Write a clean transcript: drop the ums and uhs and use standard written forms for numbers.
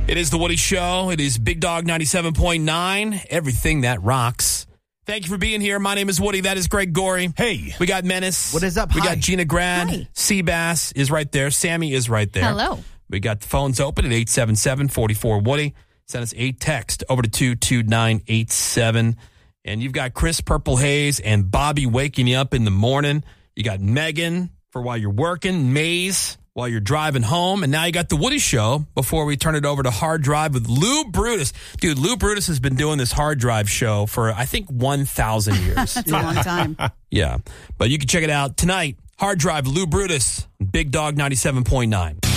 It is The Woody Show. It is Big Dog 97.9, everything that rocks. Thank you for being here. My name is Woody. That is Greg Gorey. Hey. We got Menace. What is up? We Hi. got Gina Grad. Hi. Seabass is right there. Sammy is right there. Hello. We got the phones open at 877-44-WOODY. Send us a text over to 22987. And you've got Chris Purple Haze and Bobby waking you up in the morning. You got Megan for while you're working, Maze while you're driving home, and now you got The Woody Show before we turn it over to Hard Drive with Lou Brutus. Dude, Lou Brutus has been doing this Hard Drive show for, I think, 1,000 years. That's a long time. Yeah, but you can check it out tonight. Hard Drive, Lou Brutus, Big Dog 97.9.